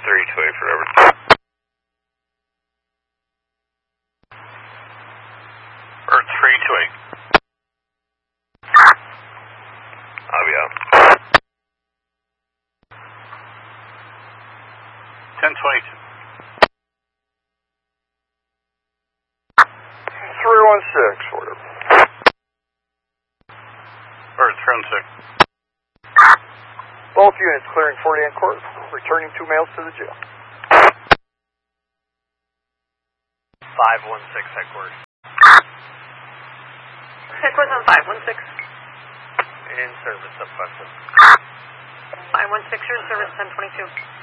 328 for Edward. Earth 328. I'll be out. 1022. 316, order. Earth 316. Both units clearing 40 and court, returning 2 males to the jail. 516 headquarters. Headquarters on 516. In service of Buxton. 516, you're in service 1022.